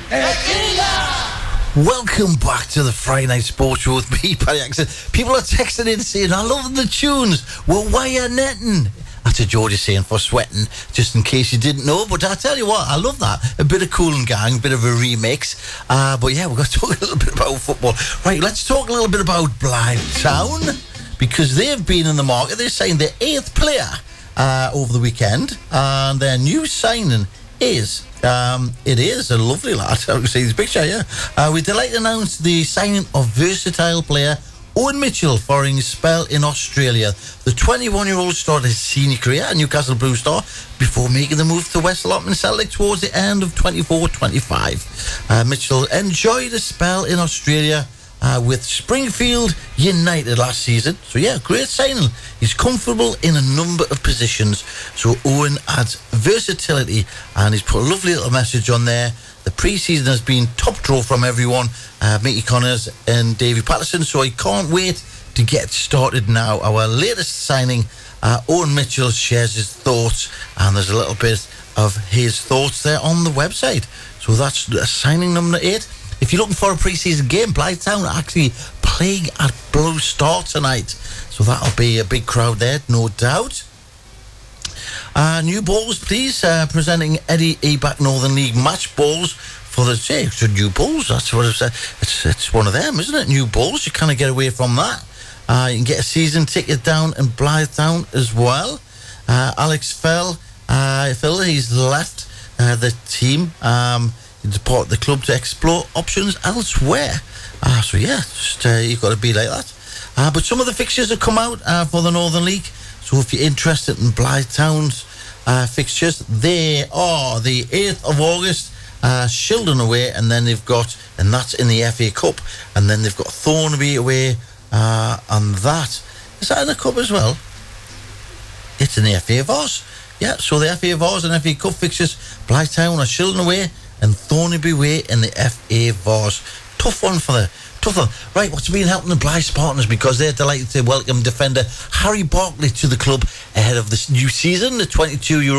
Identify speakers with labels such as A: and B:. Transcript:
A: Welcome back to the Friday Night Sports Show with me, Paddy Axon. People are texting in saying, I love the tunes. Well, why are netting? That's what George is saying for sweating, just in case you didn't know. But I tell you what, I love that. A bit of Cool and Gang, a bit of a remix. But yeah, we're going to talk a little bit about football. Right, let's talk a little bit about Blythe Town, because they've been in the market. They signed their 8th player over the weekend, and their new signing is... it is a lovely lad. I can see his picture, yeah. We're delighted to announce the signing of versatile player Owen Mitchell following his spell in Australia. The 21-year-old started his senior career at Newcastle Blue Star before making the move to West Lothian Celtic towards the end of 24-25. Mitchell enjoyed a spell in Australia with Springfield United last season. So yeah, great signing. He's comfortable in a number of positions. So Owen adds versatility, and he's put a lovely little message on there. The pre-season has been top draw from everyone, Mickey Connors and Davy Patterson, so I can't wait to get started now. Our latest signing, Owen Mitchell, shares his thoughts, and there's a little bit of his thoughts there on the website. So that's signing number 8. If you're looking for a pre-season game, Blythe Town are actually playing at Blue Star tonight. So that'll be a big crowd there, no doubt. New balls, please. Presenting Eddie Eback Northern League match balls for the... It's new balls, that's what I've said. It's one of them, isn't it? New balls, you can't get away from that. You can get a season ticket down in Blythe Town as well. Alex Phil, he's left the team. He departed the club to explore options elsewhere. So yeah, just, you've got to be like that. But some of the fixtures have come out for the Northern League. So if you're interested in Blythe Town's fixtures, they are the 8th of August, Shildon away, and then they've got, and that's in the FA Cup, and then they've got Thornaby away, and that, is that in the Cup as well? It's in the FA Vars. Yeah, so the FA Vars and FA Cup fixtures, Blythe Town are Shildon away, and Thornaby away in the FA Vars. Tough one. Right, what's been helping the Blythe Spartans, because they're delighted to welcome defender Harry Barkley to the club ahead of this new season. The 22-year-old